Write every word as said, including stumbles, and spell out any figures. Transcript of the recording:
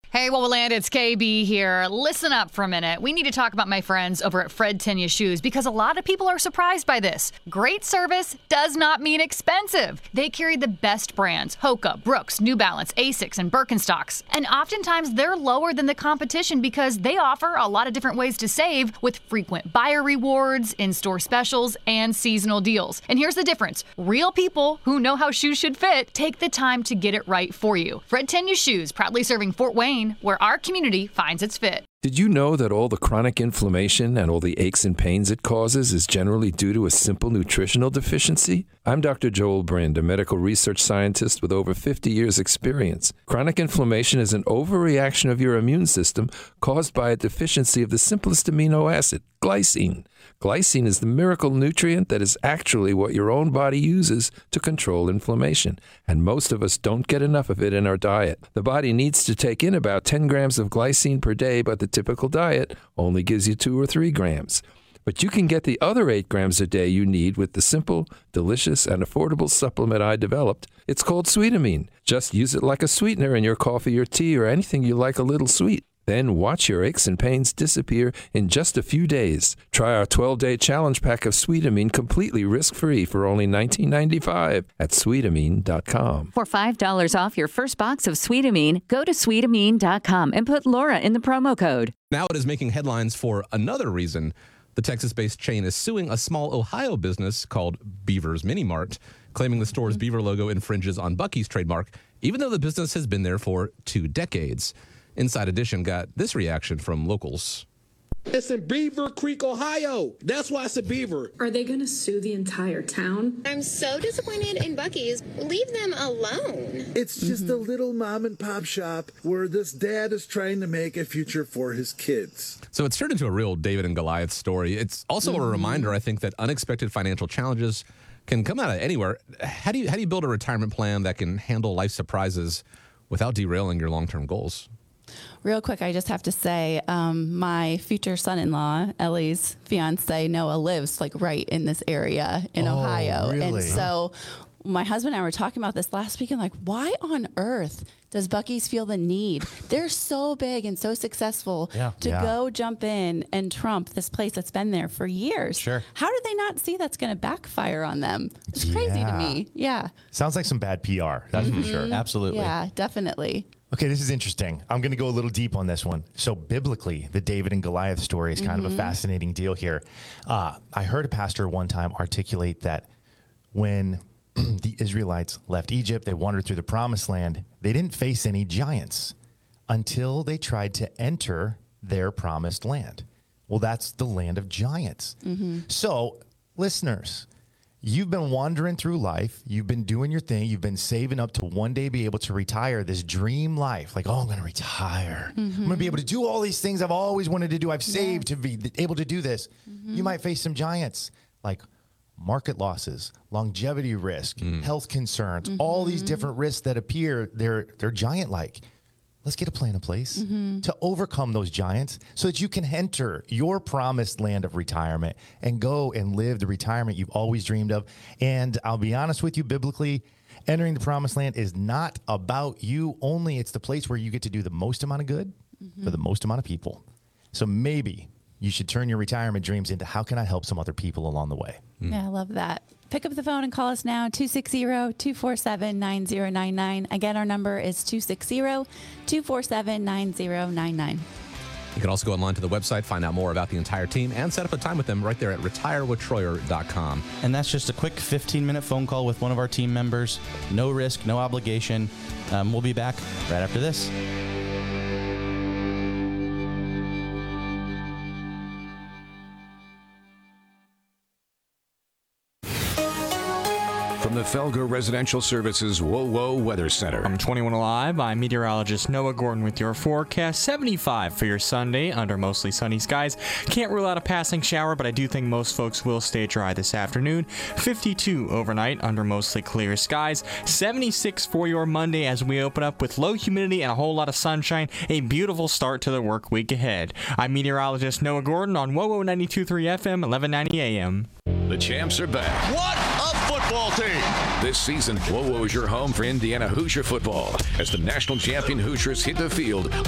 Hey, Wowoland, it's K B here. Listen up for a minute. We need to talk about my friends over at Fred Tenya Shoes because a lot of people are surprised by this. Great service does not mean expensive. They carry the best brands, Hoka, Brooks, New Balance, Asics, and Birkenstocks. And oftentimes they're lower than the competition because they offer a lot of different ways to save with frequent buyer rewards, in-store specials, and seasonal deals. And here's the difference. Real people who know how shoes should fit take the time to get it right for you. Fred Tenya Shoes, proudly serving Fort Wayne, where our community finds its fit. Did you know that all the chronic inflammation and all the aches and pains it causes is generally due to a simple nutritional deficiency? I'm Doctor Joel Brind, a medical research scientist with over fifty years experience. Chronic inflammation is an overreaction of your immune system caused by a deficiency of the simplest amino acid, glycine. Glycine is the miracle nutrient that is actually what your own body uses to control inflammation, and most of us don't get enough of it in our diet. The body needs to take in about ten grams of glycine per day, but the typical diet only gives you two or three grams. But you can get the other eight grams a day you need with the simple, delicious, and affordable supplement I developed. It's called Sweetamine. Just use it like a sweetener in your coffee or tea or anything you like a little sweet. Then watch your aches and pains disappear in just a few days. Try our twelve-day challenge pack of Sweetamine completely risk-free for only nineteen ninety-five at sweetamine dot com. For five dollars off your first box of Sweetamine, go to sweetamine dot com and put Laura in the promo code. Now it is making headlines for another reason. The Texas-based chain is suing a small Ohio business called Beaver's Mini Mart, claiming the store's beaver logo infringes on Buc-ee's trademark, even though the business has been there for two decades. Inside Edition got this reaction from locals. It's in Beaver Creek, Ohio. That's why it's a beaver. Are they going to sue the entire town? I'm so disappointed in Buc-ee's. Leave them alone. It's just mm-hmm. a little mom and pop shop where this dad is trying to make a future for his kids. So it's turned into a real David and Goliath story. It's also mm-hmm. a reminder, I think, that unexpected financial challenges can come out of anywhere. How do you how do you build a retirement plan that can handle life surprises without derailing your long-term goals? Real quick, I just have to say, um, my future son-in-law, Ellie's fiance, Noah, lives like right in this area in oh, Ohio. Really? And so my husband and I were talking about this last week and like, why on earth does Buc-ee's feel the need? They're so big and so successful yeah. to yeah. go jump in and trump this place that's been there for years. Sure. How did they not see that's going to backfire on them? It's yeah. crazy to me. Yeah. Sounds like some bad P R. That's mm-hmm. for sure. Absolutely. Yeah, definitely. Okay, this is interesting. I'm going to go a little deep on this one. So biblically, the David and Goliath story is kind mm-hmm. of a fascinating deal here. Uh, I heard a pastor one time articulate that when the Israelites left Egypt, they wandered through the promised land, they didn't face any giants until they tried to enter their promised land. Well, that's the land of giants. Mm-hmm. So, listeners, you've been wandering through life. You've been doing your thing. You've been saving up to one day be able to retire, this dream life. Like, oh, I'm going to retire. Mm-hmm. I'm going to be able to do all these things I've always wanted to do. I've saved yeah. to be able to do this. Mm-hmm. You might face some giants like market losses, longevity risk, mm. health concerns, mm-hmm. all these different risks that appear. They're, they're giant-like. Let's get a plan in place mm-hmm. to overcome those giants so that you can enter your promised land of retirement and go and live the retirement you've always dreamed of. And I'll be honest with you, biblically, entering the promised land is not about you only. It's the place where you get to do the most amount of good mm-hmm. for the most amount of people. So maybe you should turn your retirement dreams into how can I help some other people along the way? Mm. Yeah, I love that. Pick up the phone and call us now, two six zero, two four seven, nine zero nine nine. Again, our number is two six zero, two four seven, nine zero nine nine. You can also go online to the website, find out more about the entire team, and set up a time with them right there at retire with troyer dot com. And that's just a quick fifteen-minute phone call with one of our team members. No risk, no obligation. Um, we'll be back right after this. From the Felger Residential Services WoWo Weather Center. From twenty-one Alive, I'm meteorologist Noah Gordon with your forecast. seventy-five for your Sunday under mostly sunny skies. Can't rule out a passing shower, but I do think most folks will stay dry this afternoon. fifty-two overnight under mostly clear skies. seventy-six for your Monday as we open up with low humidity and a whole lot of sunshine. A beautiful start to the work week ahead. I'm meteorologist Noah Gordon on WoWo ninety-two point three F M, eleven ninety A M. The champs are back. What a football team! This season, WoWo is your home for Indiana Hoosier football as the national champion Hoosiers hit the field